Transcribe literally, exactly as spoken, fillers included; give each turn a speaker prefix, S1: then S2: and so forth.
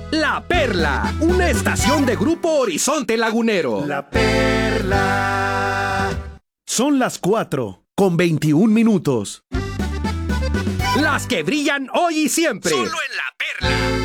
S1: La Perla, una estación de Grupo Horizonte Lagunero.
S2: La Perla.
S3: Son las cuatro, con veintiún minutos.
S1: Las que brillan hoy y siempre.
S4: Solo en La Perla.